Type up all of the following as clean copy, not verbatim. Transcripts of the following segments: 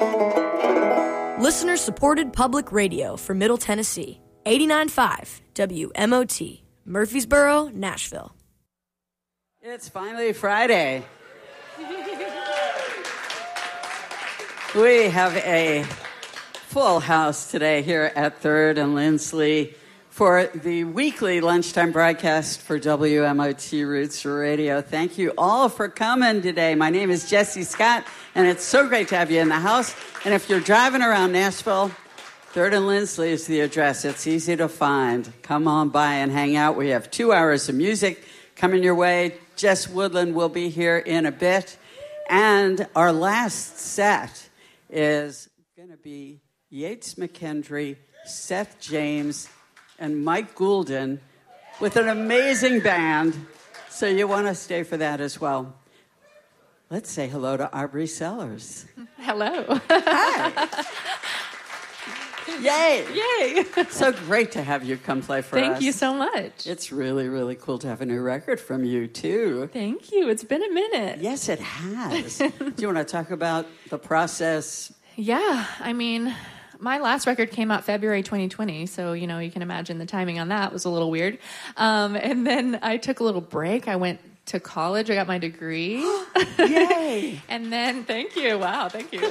Listener-supported public radio for Middle Tennessee. 89.5 WMOT, Murfreesboro, Nashville. It's finally Friday. We have a full house today here at 3rd and Lindsley for the weekly lunchtime broadcast for WMOT Roots Radio. Thank you all for coming today. My name is Jessie Scott, and it's so great to have you in the house. And if you're driving around Nashville, 3rd and Lindsley is the address. It's easy to find. Come on by and hang out. We have 2 hours of music coming your way. Jess Woodland will be here in a bit. And our last set is going to be Yates McKendry, Seth James, and Mike Goulden with an amazing band. So you want to stay for that as well. Let's say hello to Aubrey Sellers. Hello. Hi. Yay. Yay. So great to have you come play for us. Thank you so much. It's really, really cool to have a new record from you, too. Thank you. It's been a minute. Yes, it has. Do you want to talk about the process? Yeah. I mean, my last record came out February 2020, so, you can imagine the timing on that was a little weird. And then I took a little break. I went to college. I got my degree. Yay! And then, thank you. Wow, thank you.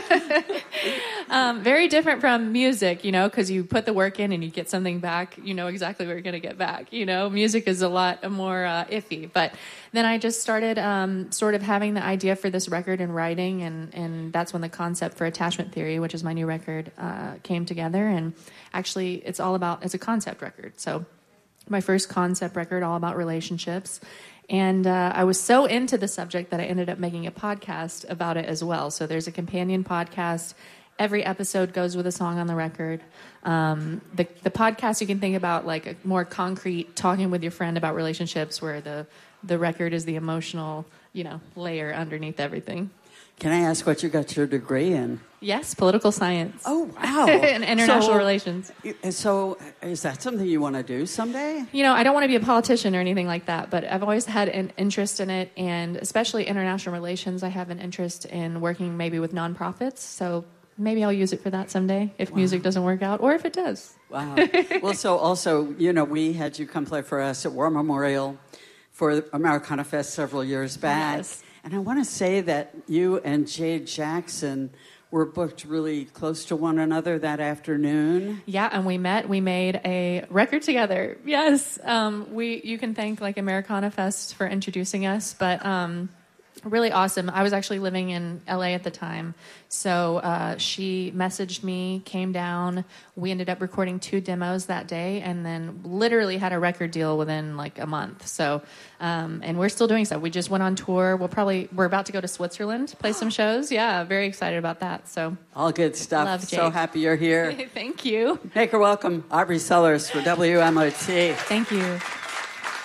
Very different from music, because you put the work in and you get something back. You know exactly what you're going to get back. Music is a lot more iffy. But then I just started sort of having the idea for this record and writing, and that's when the concept for Attachment Theory, which is my new record, came together. And actually, it's a concept record. So my first concept record, all about relationships. And I was so into the subject that I ended up making a podcast about it as well. So there's a companion podcast. Every episode goes with a song on the record. The podcast you can think about like a more concrete talking with your friend about relationships, where the record is the emotional, layer underneath everything. Can I ask what you got your degree in? Yes, political science. Oh, wow. And international relations. So is that something you want to do someday? I don't want to be a politician or anything like that, but I've always had an interest in it, and especially international relations. I have an interest in working maybe with nonprofits, so maybe I'll use it for that someday if music doesn't work out, or if it does. Wow. Well, so also, we had you come play for us at War Memorial for Americana Fest several years back. Yes. And I want to say that you and Jade Jackson were booked really close to one another that afternoon. Yeah, and we met. We made a record together. Yes. You can thank Americana Fest for introducing us, but really awesome. I was actually living in LA at the time. So she messaged me, came down. We ended up recording 2 demos that day, and then literally had a record deal within a month. So, and we're still doing stuff. We just went on tour. We're about to go to Switzerland, play some shows. Yeah, very excited about that. So all good stuff. Love Jake. So happy you're here. Thank you. Make her welcome, Aubrey Sellers for WMOT. Thank you.